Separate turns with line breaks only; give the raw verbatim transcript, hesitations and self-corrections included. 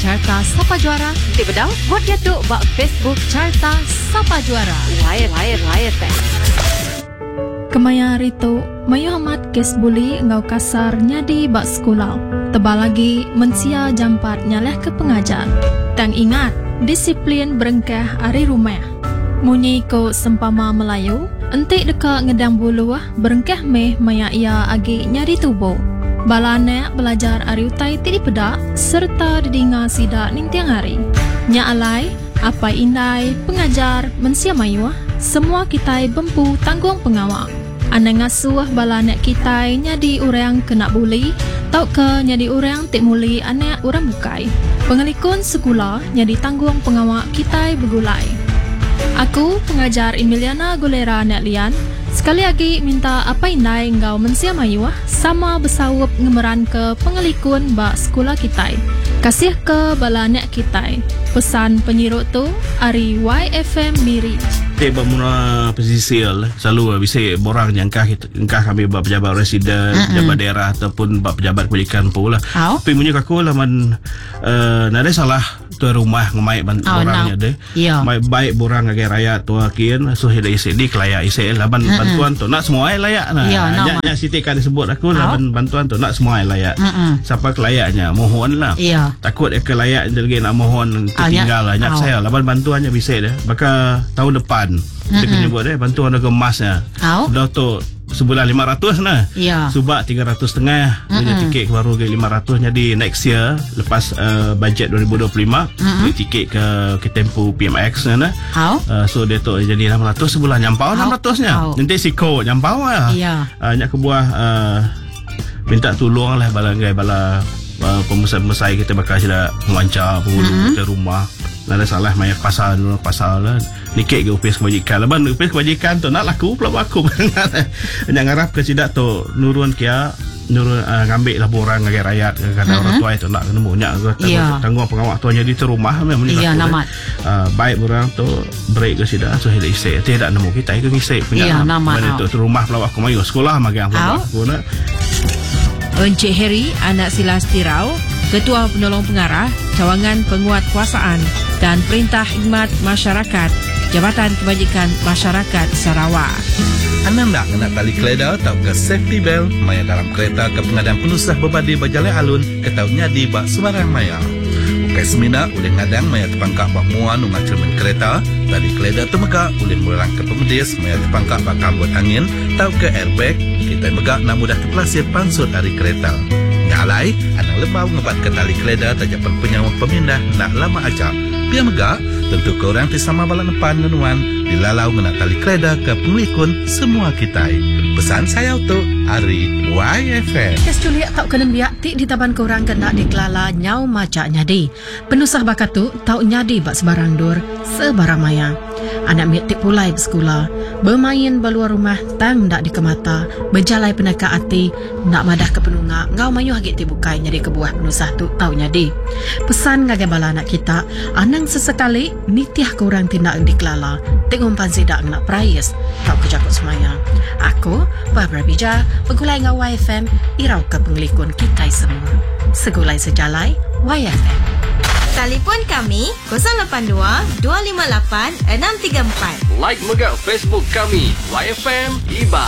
Carta Sapa Juara. Ti bedaw, buat yatuk bak Facebook Carta Sapa Juara. Wire, wire, wire teh.
Kemaya Rito, mayo amat kes buli ngau kasar nyadi bak sekolah. Tebal lagi mensia jampat nyaleh ke pengajar. Dan ingat, disiplin berengkah ari rumah. Munyi ko sempama Melayu, entik deka ngedang buluh berengkah meh maya ia agi nyari tubuh. Balane belajar ari utai tidi pedak serta didinga sidak ning tiang hari. Nya alai, apa indai, pengajar, mensia mayu, semua kitai bempu tanggung pengawal. Anda ngasuh balanek kitai nyadi urang kena buli, tau ke nyadi urang tik muli anak urang bukai. Pengelikun sekolah nyadi tanggung pengawal kitai begulai. Aku pengajar Emiliana Gulera Nek Lian. Sekali lagi minta apa indai engkau mensia mayu sama bersawup ngemeran ke pengelikun bak sekolah kitai. Kasih ke balanek kitai. Pesan penyirut tu ari Y F M Miri.
Kita bermula pesisir selalu bisa borang jangkah jangkah kami bab pejabat residen, uh-uh. pejabat daerah ataupun bab pejabat kebajikan pula. Oh. Tapi punya aku lah man uh, nada salah tuan rumah ngemai ban oh, borangnya no. deh. Yeah. Mai baik borang agak rakyat tu kian so hida isi di kelaya isi laban uh-uh. bantuan tu nak semua layak nah. Yeah, no, nya siti kan disebut aku oh. laban bantuan tu nak semua layak. Uh-uh. Siapa kelayaknya mohon lah. Yeah. Takut ke layak lagi nak mohon tertinggal lah. Nyak oh. saya laban bantuannya bisa deh. Maka tahun depan dia mm-hmm. menyebut eh bantuan harga emasnya. Oh. Dah tu sebulan lima ratus nah. Ya. Subak tiga ratus setengah. Punya mm-hmm. tiket baru ke lima ratus jadi next year lepas uh, bajet dua ribu dua puluh lima mm-hmm. tiket ke ke tempoh P M X nah. Oh. Uh, so dia tu jadi enam ratus sebulan nyampau oh. enam ratus nya. Oh. Nanti siko nyampau lah. Ya. Uh, nyak kebuah uh, minta tolong lah balangai bala uh, pemusai-pemusai kita bakal sudah memancar penghulu mm-hmm. ke rumah. Ada salah mayat pasal dulu pasal lah nikik ke upis kebajikan leban upis kebajikan tu nak laku pula aku nak ngarap ke tidak tu nurun kia nurun uh, ngambil lah borang agak rakyat kadang uh-huh. orang tua itu nak kena banyak yeah. tanggung pengawal tu jadi tu rumah memang
iya nama
uh, baik borang tu break ke tidak so hidup isi tidak nemu kita itu ngisi punya
iya nama
itu rumah pelawak aku mayu sekolah magang pelawak aku nak
Encik Heri anak Silas Tirau Ketua Penolong Pengarah Cawangan Penguatkuasaan dan Perintah Khidmat Masyarakat Jabatan Kebajikan Masyarakat Sarawak.
Anda nak kena tali keleda atau ke safety belt maya dalam kereta ke pengadaan penusah berbadi berjalan alun ke taunya di bak sebarang maya. Ukai semina boleh ngadang maya terpangkak bak muan ungat cermin kereta tali keleda temegak boleh merang ke pemedis maya terpangkak bak kabut angin tau ke airbag kita megak nak mudah terpelasir pansut dari kereta. Nyalai, anak lebau ngebat ke tali keleda tajapan penyawa pemindah nak lama aja. Biar megak, tentu ke orang tisama balan depan nenuan dilalau ngena tali keleda ke pengelikun semua kita. Pesan saya untuk Ari Y F M.
Kes culiak tak kena biak tik di taban korang kena dikelala nyau macak nyadi. Penusah bakat tu tau nyadi bak sebarang dur sebarang maya. Anak miak tik pulai bersekolah, bermain beluar rumah tang ndak dikemata, berjalai peneka hati, nak madah ke penunga, ngau mayu hagit ti bukai nyadi kebuah penusah tu tau nyadi. Pesan ngage bala anak kita, anang sesekali nitiah korang tindak dikelala, tengok umpan sidak nak prayes, tau kejakut semaya. Aku, Barbara Bija, pegulai ngau Y F M, irau ke pengelikun kita semua. Segulai sejalai, Y F M.
Telefon kami kosong lapan dua, dua lima lapan, enam tiga empat.
Like megak Facebook kami Y F M Iba.